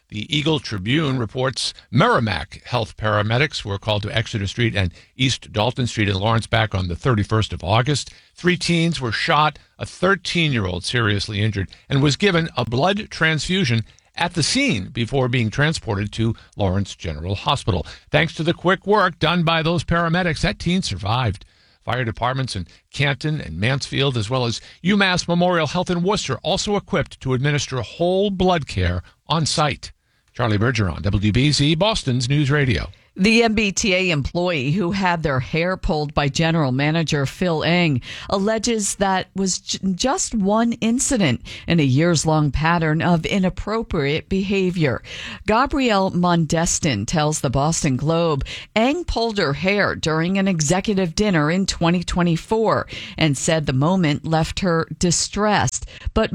The Eagle Tribune reports Merrimack Health paramedics were called to Exeter Street and East Dalton Street in Lawrence back on the 31st of August. 3 teens were shot, a 13-year-old seriously injured, and was given a blood transfusion at the scene before being transported to Lawrence General Hospital. Thanks to the quick work done by those paramedics, that teen survived. Fire departments in Canton and Mansfield, as well as UMass Memorial Health in Worcester, also equipped to administer whole blood care on site. Charlie Bergeron, WBZ, Boston's News Radio. The MBTA employee who had their hair pulled by General Manager Phil Eng alleges that was just one incident in a years-long pattern of inappropriate behavior. Gabrielle Mondestin tells the Boston Globe Eng pulled her hair during an executive dinner in 2024 and said the moment left her distressed. But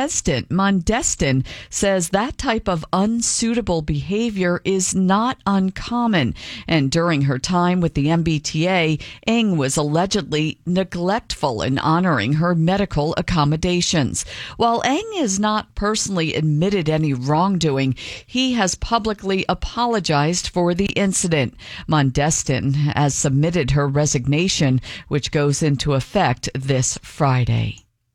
Mondestin says that type of unsuitable behavior is not uncommon. And during her time with the MBTA, Eng was allegedly neglectful in honoring her medical accommodations. While Eng has not personally admitted any wrongdoing, he has publicly apologized for the incident. Mondestin has submitted her resignation, which goes into effect this Friday.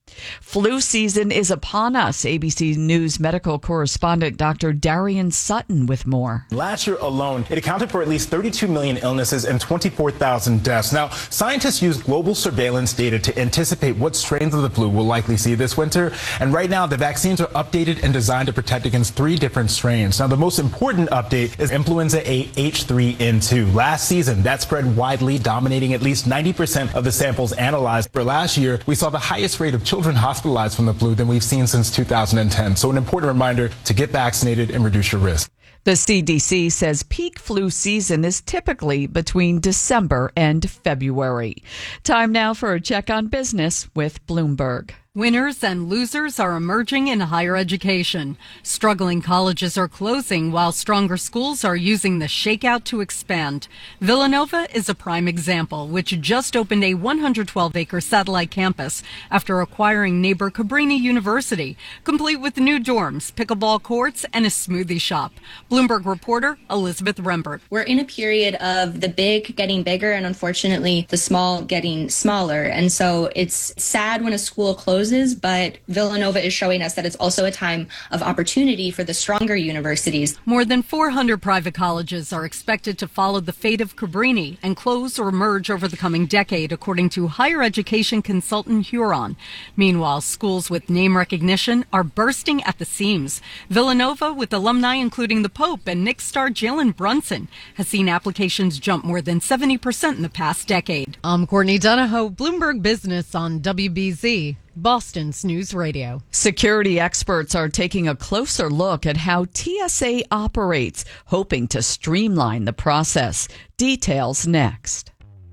Flu season is upon us. ABC News medical correspondent Dr. Darian Sutton with more. Last year alone, it accounted for at least 32 million illnesses and 24,000 deaths. Now, scientists use global surveillance data to anticipate what strains of the flu we'll likely see this winter. And right now, the vaccines are updated and designed to protect against 3 different strains. Now, the most important update is influenza A H3N2. Last season, that spread widely, dominating at least 90% of the samples analyzed. For last year, we saw the highest rate of children hospitalized from the flu than we've seen since 2010. So an important reminder to get vaccinated and reduce your risk. The CDC says peak flu season is typically between December and February. Time now for a check on business with Bloomberg. Winners and losers are emerging in higher education. Struggling colleges are closing while stronger schools are using the shakeout to expand. Villanova is a prime example, which just opened a 112-acre satellite campus after acquiring neighbor Cabrini University, complete with new dorms, pickleball courts, and a smoothie shop. Bloomberg reporter Elizabeth Rembert. We're in a period of the big getting bigger and unfortunately the small getting smaller. And so it's sad when a school closes, but Villanova is showing us that it's also a time of opportunity for the stronger universities. More than 400 private colleges are expected to follow the fate of Cabrini and close or merge over the coming decade, according to higher education consultant Huron. Meanwhile, schools with name recognition are bursting at the seams. Villanova, with alumni including the Pope and Knicks star Jalen Brunson, has seen applications jump more than 70% in the past decade. I'm Courtney Donahoe, Bloomberg Business on WBZ. Boston's News Radio. Security experts are taking a closer look at how TSA operates, hoping to streamline the process. Details next.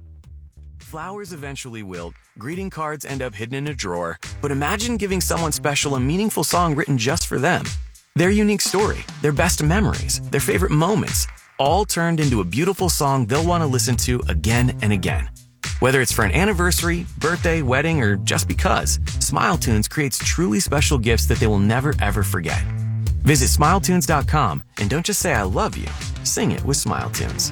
Flowers eventually wilt, greeting cards end up hidden in a drawer, but imagine giving someone special a meaningful song written just for them. Their unique story, their best memories, their favorite moments, all turned into a beautiful song they'll want to listen to again and again. Whether it's for an anniversary, birthday, wedding, or just because, SmileTunes creates truly special gifts that they will never, ever forget. Visit SmileTunes.com and don't just say I love you, sing it with SmileTunes.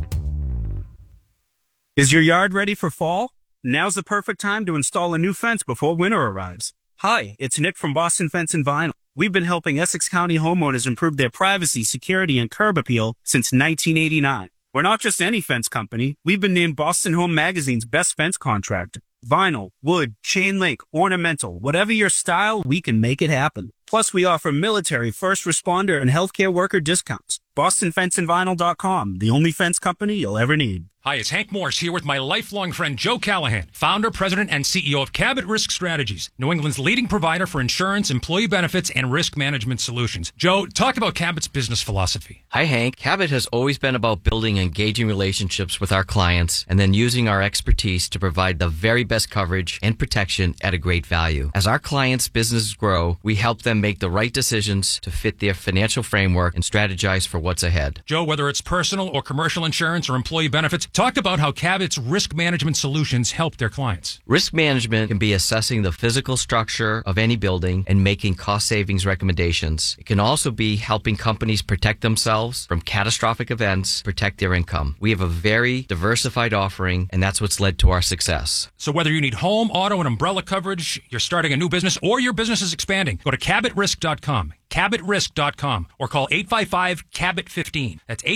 Is your yard ready for fall? Now's the perfect time to install a new fence before winter arrives. Hi, it's Nick from Boston Fence and Vinyl. We've been helping Essex County homeowners improve their privacy, security, and curb appeal since 1989. We're not just any fence company. We've been named Boston Home Magazine's best fence contractor. Vinyl, wood, chain link, ornamental, whatever your style, we can make it happen. Plus, we offer military, first responder, and healthcare worker discounts. BostonFenceandVinyl.com, the only fence company you'll ever need. Hi, it's Hank Morse here with my lifelong friend Joe Callahan, founder, president, and CEO of Cabot Risk Strategies, New England's leading provider for insurance, employee benefits, and risk management solutions. Joe, talk about Cabot's business philosophy. Hi, Hank. Cabot has always been about building engaging relationships with our clients and then using our expertise to provide the very best coverage and protection at a great value. As our clients' businesses grow, we help them them make the right decisions to fit their financial framework and strategize for what's ahead. Joe, whether it's personal or commercial insurance or employee benefits, talk about how Cabot's risk management solutions help their clients. Risk management can be assessing the physical structure of any building and making cost savings recommendations. It can also be helping companies protect themselves from catastrophic events, protect their income. We have a very diversified offering, and that's what's led to our success. So whether you need home, auto, and umbrella coverage, you're starting a new business, or your business is expanding, go to CabotRisk.com. CabotRisk.com or call 855-CABOT-15. That's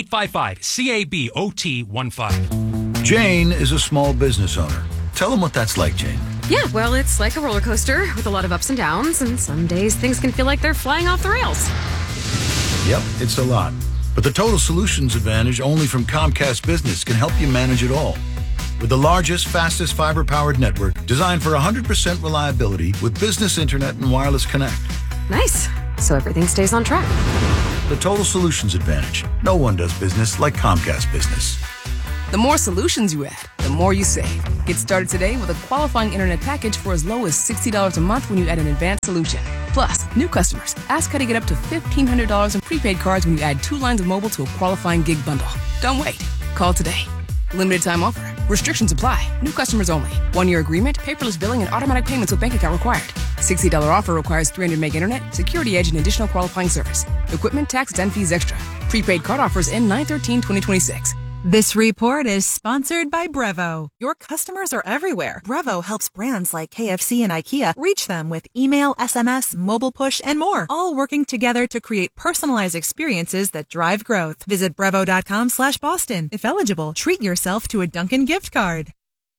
855-CABOT-15. Jane is a small business owner. Tell them what that's like, Jane. Yeah, well, it's like a roller coaster with a lot of ups and downs, and some days things can feel like they're flying off the rails. Yep, it's a lot. But the Total Solutions Advantage only from Comcast Business can help you manage it all. With the largest, fastest fiber-powered network designed for 100% reliability with business internet and wireless connect. Nice. So everything stays on track. The Total Solutions Advantage. No one does business like Comcast Business. The more solutions you add, the more you save. Get started today with a qualifying internet package for as low as $60 a month when you add an advanced solution. Plus, new customers, ask how to get up to $1,500 in prepaid cards when you add 2 lines of mobile to a qualifying gig bundle. Don't wait. Call today. Limited time offer. Restrictions apply. New customers only. 1-year agreement, paperless billing, and automatic payments with bank account required. $60 offer requires 300 meg internet, security edge, and additional qualifying service. Equipment, taxes, and fees extra. Prepaid card offers end 9/13/2026. This report is sponsored by Brevo. Your customers are everywhere. Brevo helps brands like KFC and IKEA reach them with email, SMS, mobile push, and more, all working together to create personalized experiences that drive growth. Visit Brevo.com/Boston. If eligible, treat yourself to a Dunkin' gift card.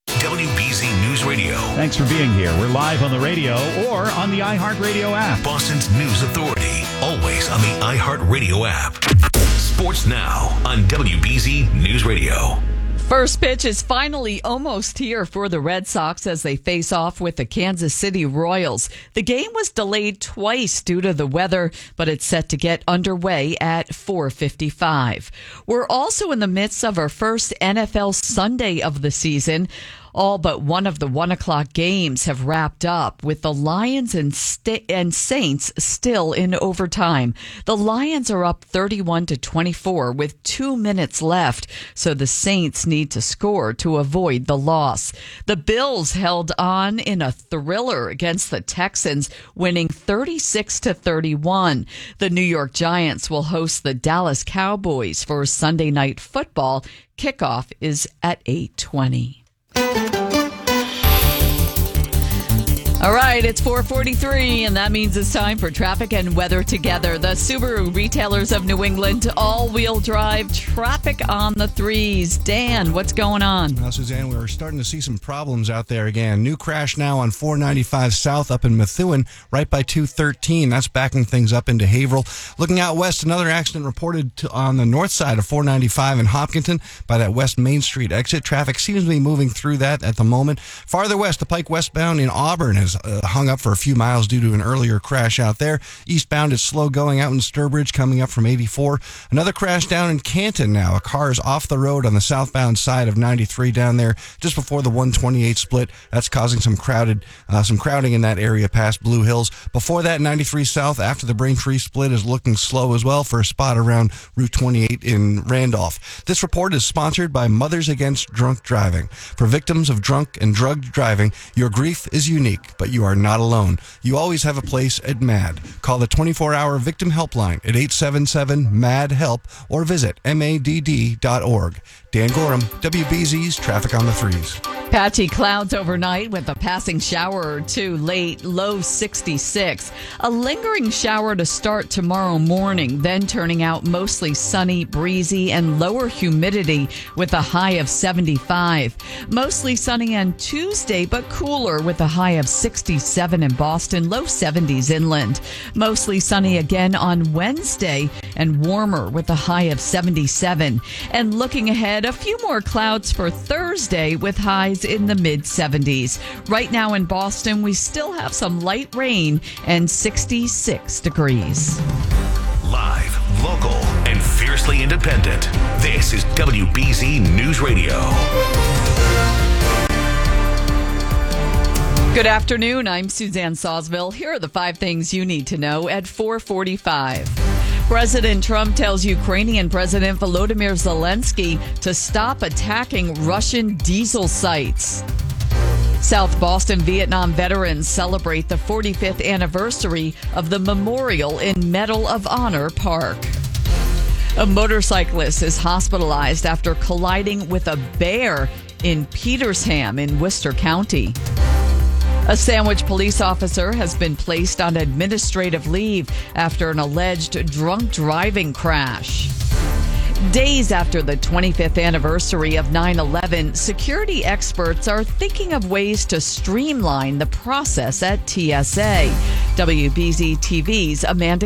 WBZ News Radio. Thanks for being here. We're live on the radio or on the iHeartRadio app. Boston's News Authority. Always on the iHeartRadio app. Sports now on WBZ News Radio. First pitch is finally almost here for the Red Sox as they face off with the Kansas City Royals. The game was delayed twice due to the weather, but it's set to get underway at 4:55. We're also in the midst of our first NFL Sunday of the season. All but one of the 1 o'clock games have wrapped up, with the Lions and Saints still in overtime. The Lions are up 31-24 with 2 minutes left, so the Saints need to score to avoid the loss. The Bills held on in a thriller against the Texans, winning 36-31. The New York Giants will host the Dallas Cowboys for Sunday Night Football. Kickoff is at 8:20. All right, it's 4:43, and that means it's time for traffic and weather together. The Subaru Retailers of New England all-wheel drive traffic on the threes. Dan, what's going on? Well, Suzanne, we're starting to see some problems out there again. New crash now on 495 South up in Methuen, right by 213. That's backing things up into Haverhill. Looking out west, another accident reported on the north side of 495 in Hopkinton by that West Main Street exit. Traffic seems to be moving through that at the moment. Farther west, the Pike westbound in Auburn has hung up for a few miles due to an earlier crash out there. Eastbound is slow going out in Sturbridge, coming up from 84. Another crash down in Canton now. A car is off the road on the southbound side of 93 down there just before the 128 split. That's causing some crowding in that area past Blue Hills. Before that, 93 south after the Braintree split is looking slow as well for a spot around Route 28 in Randolph. This report is sponsored by Mothers Against Drunk Driving. For victims of drunk and drugged driving, your grief is unique, but you are not alone. You always have a place at MAD. Call the 24-hour victim helpline at 877-MAD-HELP or visit MADD.org. Dan Gorham, WBZ's Traffic on the Threes. Patchy clouds overnight with a passing shower or two late, low 66. A lingering shower to start tomorrow morning, then turning out mostly sunny, breezy, and lower humidity with a high of 75. Mostly sunny on Tuesday, but cooler with a high of 67 in Boston, low 70s inland. Mostly sunny again on Wednesday and warmer with a high of 77. And looking ahead, a few more clouds for Thursday with highs in the mid-70s. Right now in Boston, we still have some light rain and 66 degrees. Live, local, and fiercely independent. This is WBZ News Radio. Good afternoon. I'm Suzanne Sawsville. Here are the 5 things you need to know at 4:45. President Trump tells Ukrainian President Volodymyr Zelensky to stop attacking Russian diesel sites. South Boston Vietnam veterans celebrate the 45th anniversary of the memorial in Medal of Honor Park. A motorcyclist is hospitalized after colliding with a bear in Petersham in Worcester County. A Sandwich police officer has been placed on administrative leave after an alleged drunk driving crash. Days after the 25th anniversary of 9/11, security experts are thinking of ways to streamline the process at TSA. WBZ TV's Amanda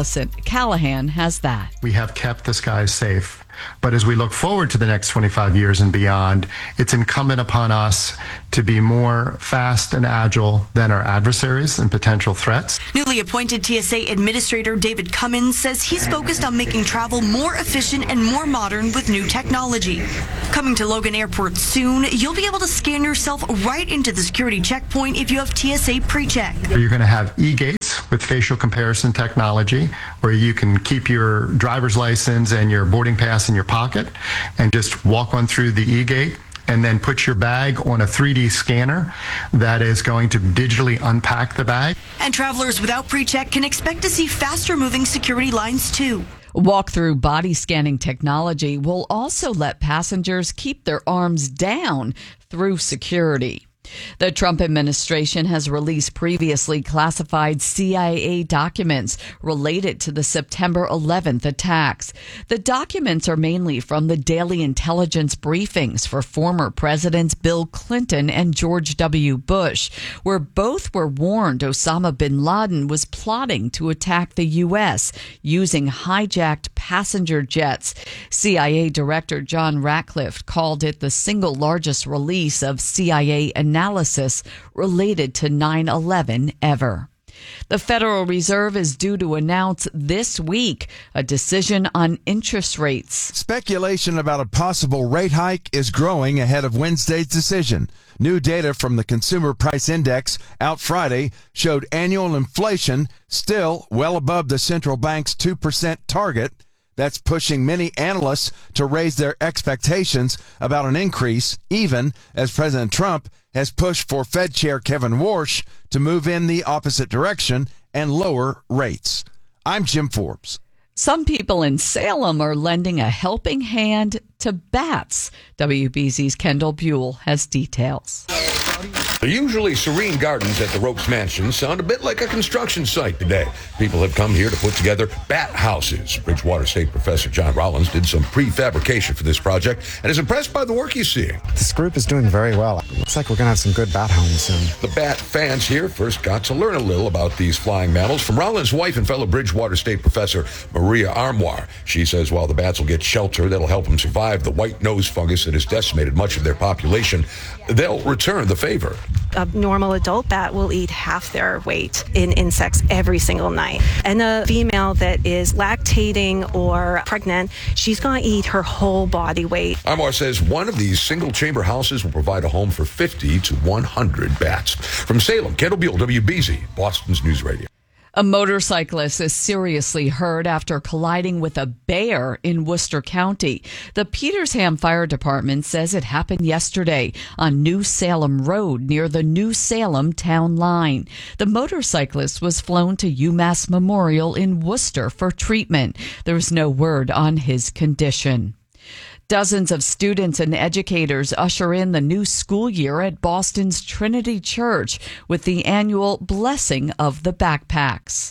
Callahan has that. We have kept the skies safe. But as we look forward to the next 25 years and beyond, it's incumbent upon us to be more fast and agile than our adversaries and potential threats. Newly appointed TSA Administrator David Cummins says he's focused on making travel more efficient and more modern with new technology. Coming to Logan Airport soon, you'll be able to scan yourself right into the security checkpoint if you have TSA PreCheck. You're going to have e-gates with facial comparison technology where you can keep your driver's license and your boarding pass in your pocket and just walk on through the e-gate and then put your bag on a 3D scanner that is going to digitally unpack the bag. And travelers without PreCheck can expect to see faster moving security lines too. Walk-through body scanning technology will also let passengers keep their arms down through security. The Trump administration has released previously classified CIA documents related to the September 11th attacks. The documents are mainly from the daily intelligence briefings for former presidents Bill Clinton and George W. Bush, where both were warned Osama bin Laden was plotting to attack the U.S. using hijacked passenger jets. CIA Director John Ratcliffe called it the single largest release of CIA analysis related to 9/11 ever. The Federal Reserve is due to announce this week a decision on interest rates. Speculation about a possible rate hike is growing ahead of Wednesday's decision. New data from the Consumer Price Index out Friday showed annual inflation still well above the central bank's 2% target. That's pushing many analysts to raise their expectations about an increase, even as President Trump has pushed for Fed Chair Kevin Warsh to move in the opposite direction and lower rates. I'm Jim Forbes. Some people in Salem are lending a helping hand to bats. WBZ's Kendall Buell has details. The usually serene gardens at the Ropes Mansion sound a bit like a construction site today. People have come here to put together bat houses. Bridgewater State Professor John Rollins did some prefabrication for this project and is impressed by the work he's seeing. This group is doing very well. Looks like we're going to have some good bat homes soon. The bat fans here first got to learn a little about these flying mammals from Rollins' wife and fellow Bridgewater State Professor Maria Armoire. She says while the bats will get shelter that'll help them survive the white nose fungus that has decimated much of their population, they'll return the favor. A normal adult bat will eat half their weight in insects every single night. And a female that is lactating or pregnant, she's going to eat her whole body weight. Armour says one of these single-chamber houses will provide a home for 50 to 100 bats. From Salem, Kendall Buell, WBZ, Boston's News Radio. A motorcyclist is seriously hurt after colliding with a bear in Worcester County. The Petersham Fire Department says it happened yesterday on New Salem Road near the New Salem town line. The motorcyclist was flown to UMass Memorial in Worcester for treatment. There is no word on his condition. Dozens of students and educators usher in the new school year at Boston's Trinity Church with the annual Blessing of the Backpacks.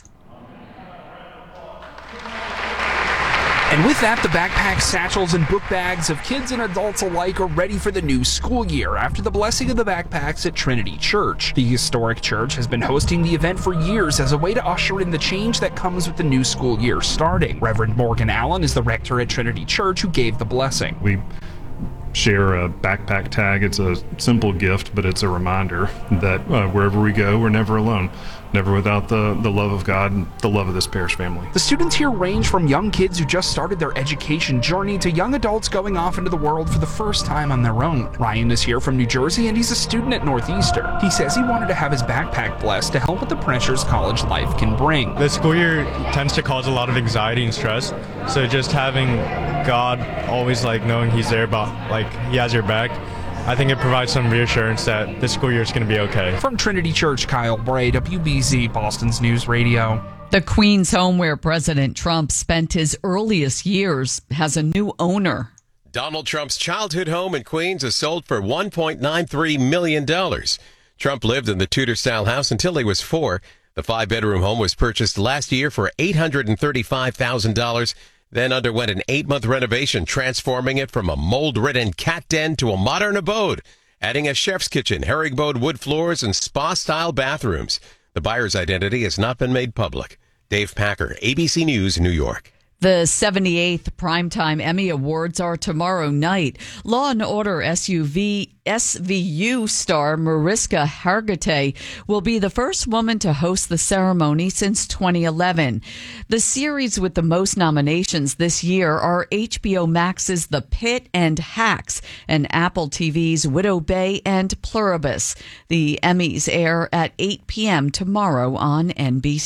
And with that, the backpacks, satchels, and book bags of kids and adults alike are ready for the new school year after the Blessing of the Backpacks at Trinity Church. The historic church has been hosting the event for years as a way to usher in the change that comes with the new school year starting. Reverend Morgan Allen is the rector at Trinity Church who gave the blessing. We share a backpack tag. It's a simple gift, but it's a reminder that wherever we go, we're never alone. Never without the love of God and the love of this parish family. The students here range from young kids who just started their education journey to young adults going off into the world for the first time on their own. Ryan is here from New Jersey, and he's a student at Northeastern. He says he wanted to have his backpack blessed to help with the pressures college life can bring. The school year tends to cause a lot of anxiety and stress, so just having God always knowing he's there, he has your back, I think it provides some reassurance that this school year is going to be okay. From Trinity Church, Kyle Bray, WBZ, Boston's News Radio. The Queen's home where President Trump spent his earliest years has a new owner. Donald Trump's childhood home in Queens is sold for $1.93 million. Trump lived in the Tudor-style house until he was 4. The 5-bedroom home was purchased last year for $835,000, then underwent an 8-month renovation, transforming it from a mold-ridden cat den to a modern abode, adding a chef's kitchen, herringbone wood floors, and spa-style bathrooms. The buyer's identity has not been made public. Dave Packer, ABC News, New York. The 78th Primetime Emmy Awards are tomorrow night. Law & Order SVU star Mariska Hargitay will be the first woman to host the ceremony since 2011. The series with the most nominations this year are HBO Max's The Pit and Hacks and Apple TV's Widow Bay and Pluribus. The Emmys air at 8 p.m. tomorrow on NBC.